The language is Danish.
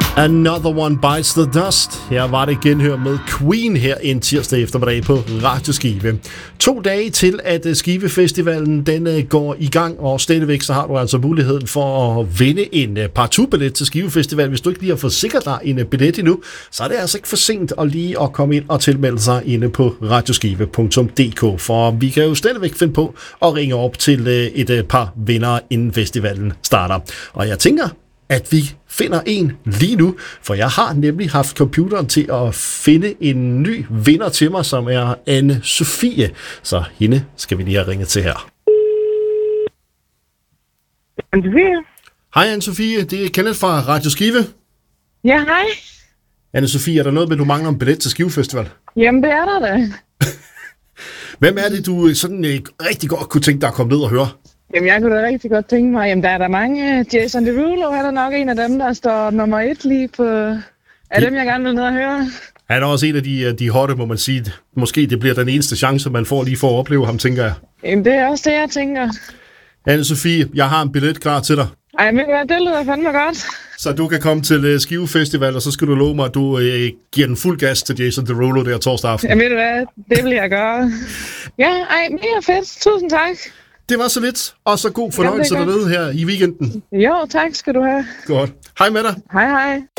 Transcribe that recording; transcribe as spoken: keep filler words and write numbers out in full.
Another One Bites the Dust. Her var det genhør med Queen her en tirsdag eftermiddag på Radio Skive. To dage til, at Skivefestivalen den går i gang, og stadigvæk så har du altså muligheden for at vinde en partout-billet til Skivefestivalen. Hvis du ikke lige har fået sikret dig en billet endnu, så er det altså ikke for sent at lige at komme ind og tilmelde sig inde på radioskive punktum d k, for vi kan jo stadigvæk finde på at ringe op til et par vindere, inden festivalen starter. Og jeg tænker, at vi finder en lige nu, for jeg har nemlig haft computeren til at finde en ny vinder til mig, som er Anne-Sophie. Så hende skal vi lige have ringet til her. Anne-Sophie? Hej Anne-Sophie, det er Kenneth fra Radio Skive. Ja, hej. Anne-Sophie, er der noget med, at du mangler en billet til Skivefestival? Jamen, det er der da. Hvem er det, du sådan øh, rigtig godt kunne tænke dig at komme ned og høre? Jamen, jeg kunne da rigtig godt tænke mig. Jamen, der er der mange. Jason Derulo, han er nok en af dem, der står nummer et lige på... Er dem, jeg gerne vil ned og høre. Han er også en af de, de hotte, må man sige. Måske det bliver den eneste chance, man får lige for at opleve ham, tænker jeg. Jamen, det er også det, jeg tænker. Anne-Sophie, jeg har en billet klar til dig. Ej, men det lyder fandme godt. Så du kan komme til uh, Skive Festival, og så skal du love mig, at du uh, giver den fuld gas til Jason Derulo der torsdag aften. Jamen, ved du hvad? Det vil jeg gøre. Ja, ej, mere fedt. Tusind tak. Det var så lidt, og så god fornøjelse dernede her i weekenden. Jo, tak skal du have. Godt. Hej med dig. Hej, hej.